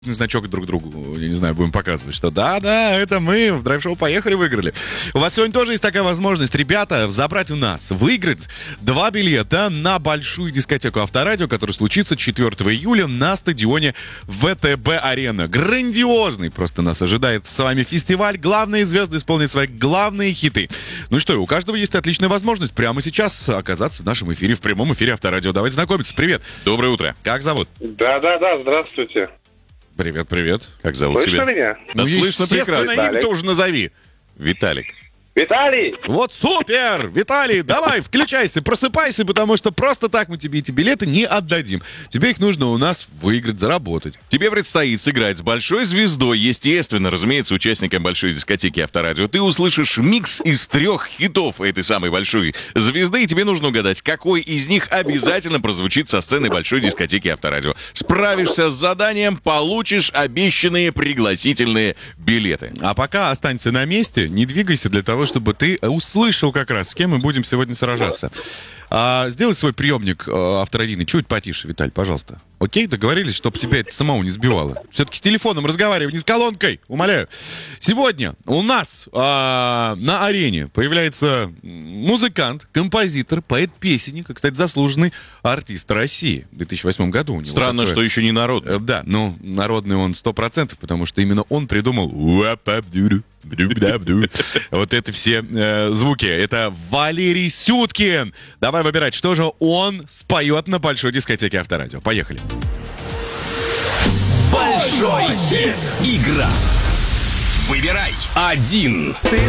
значок друг другу, я не знаю, будем показывать, что да, это мы в драйв-шоу «Поехали» выиграли. У вас сегодня тоже есть такая возможность, ребята, забрать у нас, выиграть 2 билета на большую дискотеку Авторадио, которая случится 4 июля на стадионе ВТБ-арена. Грандиозный просто нас ожидает с вами фестиваль. Главные звезды исполнят свои главные хиты. Ну что, у каждого есть отличная возможность прямо сейчас оказаться в нашем эфире, в прямом эфире Авторадио. Давайте знакомиться. Привет. Доброе утро. Как зовут? Да, здравствуйте. Привет. Как зовут Слышно тебя? меня? Ну, слышно прекрасно. имя тоже назови. Виталик. Виталий! Вот супер! Виталий, давай, включайся, просыпайся, потому что просто так мы тебе эти билеты не отдадим. Тебе их нужно у нас выиграть, заработать. Тебе предстоит сыграть с большой звездой, естественно, разумеется, участником большой дискотеки Авторадио. Ты услышишь микс из 3 хитов этой самой большой звезды, и тебе нужно угадать, какой из них обязательно прозвучит со сцены большой дискотеки Авторадио. Справишься с заданием, получишь обещанные пригласительные билеты. А пока останься на месте, не двигайся для того, чтобы ты услышал как раз, с кем мы будем сегодня сражаться. Сделай свой приемник авторадийный чуть потише, Виталь, пожалуйста. Окей, договорились, чтобы тебя это самого не сбивало. Все-таки с телефоном разговаривай, не с колонкой, умоляю. Сегодня у нас на арене появляется музыкант, композитор, поэт-песенник, кстати, заслуженный артист России в 2008 году. У него Странно, такое... что еще не народный. Да, ну, народный он 100%, потому что именно он придумал вот это все звуки. Это Валерий Сюткин. Давай выбирать, что же он споет на большой дискотеке Авторадио. Поехали. Большой хит. Игра. Выбирай. 1. Ты